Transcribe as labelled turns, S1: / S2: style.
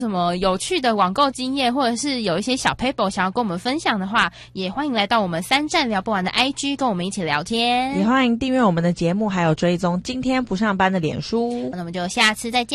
S1: 什么有趣的网购经验，或者是有一些小 paper 想要跟我们分享的话，也欢迎来到我们3站聊不完的 IG 跟我们一起聊天，
S2: 也欢迎订阅我们的节目，还有追踪今天不上班的脸书。
S1: 那我们就下次再见。